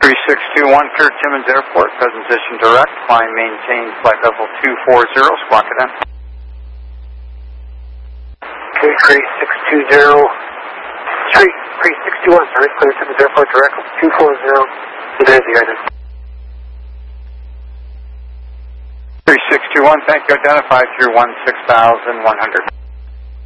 3621, Clear Timmins Airport, present position direct, climb maintain flight level 240, squawk it in. Okay, 3620, 3621, sorry, Clear Timmins Airport direct, 240, good day, guys. 3621, thank you, identified through 16100.